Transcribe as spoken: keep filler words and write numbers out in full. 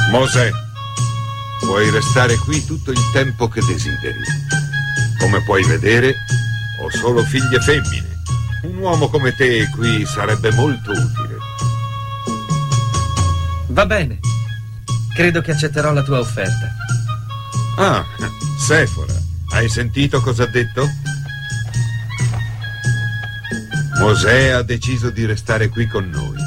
Mosè, puoi restare qui tutto il tempo che desideri. Come puoi vedere, ho solo figlie femmine. Un uomo come te qui sarebbe molto utile. Va bene. Credo che accetterò la tua offerta. Ah, Sefora, hai sentito cosa ha detto? Mosè ha deciso di restare qui con noi.